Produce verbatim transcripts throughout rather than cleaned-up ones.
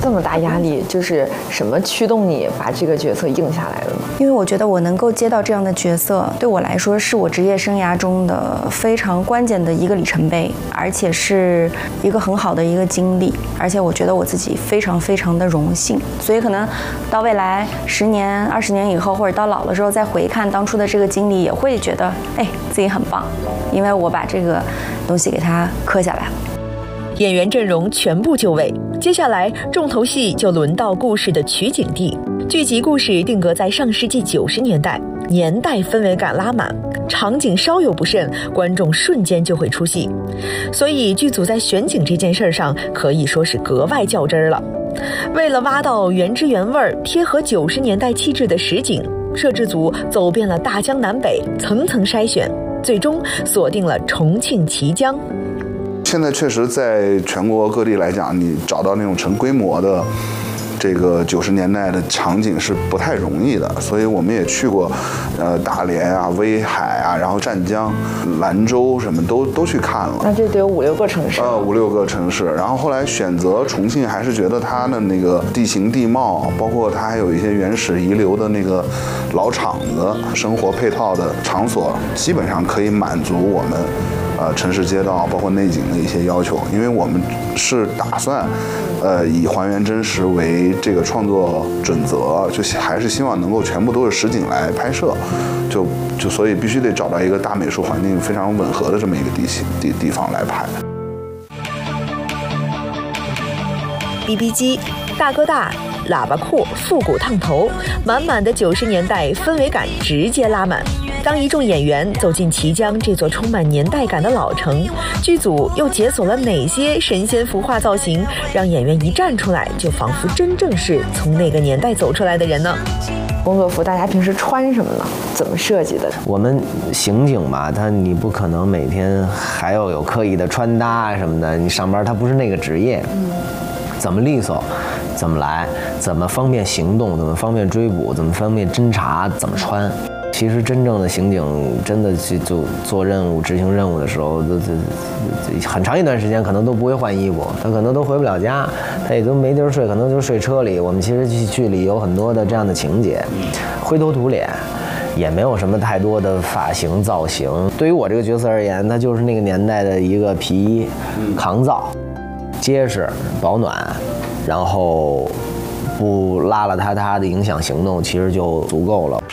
这么大压力，就是什么驱动你把这个角色应下来的呢？ 因为我觉得我能够接到这样的角色，对我来说是我职业生涯中的非常关键的一个里程碑，而且是一个很好的一个经历，而且我觉得我自己非常非常的荣幸。所以可能到未来十年、二十年以后，或者到老的时候再回看当初的这个经历，也会觉得哎自己很棒，因为我把这个东西给它刻下来了。 演员阵容全部就位，接下来重头戏就轮到故事的取景地。剧集故事定格在上世纪九十年代，年代氛围感拉满，场景稍有不慎，观众瞬间就会出戏。所以剧组在选景这件事上可以说是格外较真儿了。为了挖到原汁原味、贴合九十年代气质的实景，摄制组走遍了大江南北，层层筛选，最终锁定了重庆綦江。 现在确实在全国各地来讲，你找到那种成规模的这个九十年代的场景是不太容易的，所以我们也去过，呃，大连啊、威海啊，然后湛江、兰州什么都都去看了。 那这得有五六个城市。 呃，五六个城市，然后后来选择重庆，还是觉得它的那个地形地貌，包括它还有一些原始遗留的那个老厂子、生活配套的场所，基本上可以满足我们。呃，城市街道包括内景的一些要求，因为我们是打算，呃，以还原真实为这个创作准则，就还是希望能够全部都是实景来拍摄，就就所以必须得找到一个大美术环境非常吻合的这么一个地形地地方来拍。 B B 机、大哥大、喇叭裤、复古烫头，满满的九十年代氛围感直接拉满。当一众演员走进綦江这座充满年代感的老城，剧组又解锁了哪些神仙服化造型，让演员一站出来就仿佛真正是从那个年代走出来的人呢？ 工作服大家平时穿什么呢？怎么设计的？ 我们刑警嘛，他你不可能每天还要有刻意的穿搭什么的，你上班他不是那个职业。嗯，怎么利索，怎么来，怎么方便行动，怎么方便追捕，怎么方便侦查，怎么穿。其实真正的刑警真的去做做任务、执行任务的时候，这这很长一段时间可能都不会换衣服，他可能都回不了家，他也都没地儿睡，可能就睡车里。我们其实去剧里有很多的这样的情节，灰头土脸，也没有什么太多的发型造型。对于我这个角色而言，它就是那个年代的一个皮衣，抗造、结实、保暖，然后不邋邋遢遢的影响行动，其实就足够了。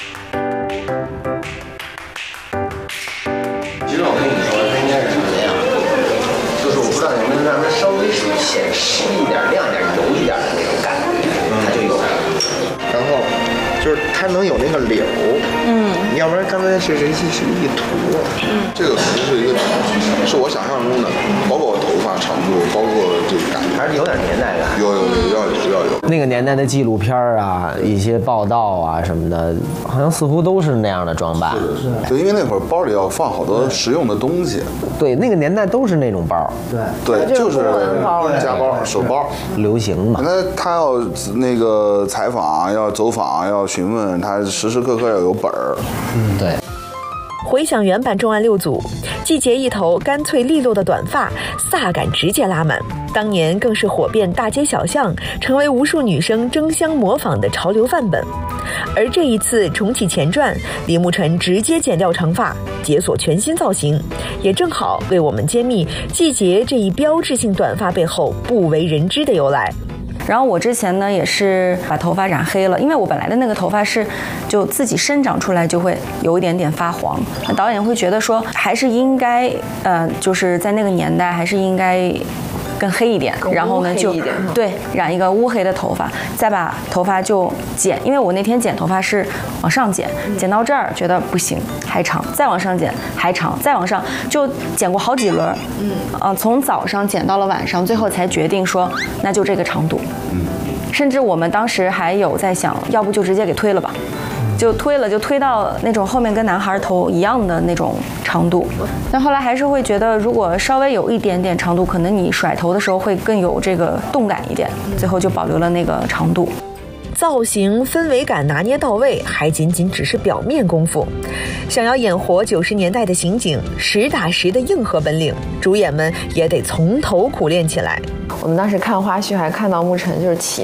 其实我跟你说，它应该是什么样？就是我不知道你们让它稍微是显湿一点、亮一点、油一点的那种感觉，它就有。然后就是它能有那个柳，嗯，要不然刚才是人是是一坨。 嗯，这个肯定是一个，是我想象中的，包括头发长度，包括这个感觉， 还是有点年代感。 有有有要有要有。 那个年代的纪录片啊，一些报道啊什么的，好像似乎都是那样的装扮。 是是。对，因为那会儿包里要放好多实用的东西。 对，那个年代都是那种包。 对。对，就是夹包、手包， 流行嘛。 那他要那个采访，要走访，要询问，他时时刻刻要有本儿。 嗯，对。 回想原版重案六组，季节一头干脆利落的短发，飒感直接拉满。当年更是火遍大街小巷，成为无数女生争相模仿的潮流范本。而这一次重启前传，李牧尘直接剪掉长发，解锁全新造型，也正好为我们揭秘季节这一标志性短发背后不为人知的由来。 然后我之前呢也是把头发染黑了，因为我本来的那个头发是就自己生长出来就会有一点点发黄，导演会觉得说还是应该呃就是在那个年代还是应该更黑一点，然后呢就对染一个乌黑的头发，再把头发就剪，因为我那天剪头发是往上剪，剪到这儿觉得不行还长，再往上剪还长，再往上就剪过好几轮，嗯，呃，从早上剪到了晚上，最后才决定说那就这个长度，嗯，甚至我们当时还有在想，要不就直接给推了吧。就推了，就推到那种后面跟男孩头一样的那种长度，但后来还是会觉得，如果稍微有一点点长度，可能你甩头的时候会更有这个动感一点，最后就保留了那个长度。 造型氛围感拿捏到位，还仅仅只是表面功夫。想要演活九十年代的刑警，实打实的硬核本领，主演们也得从头苦练起来。 我们当时看花絮还看到牧尘就是骑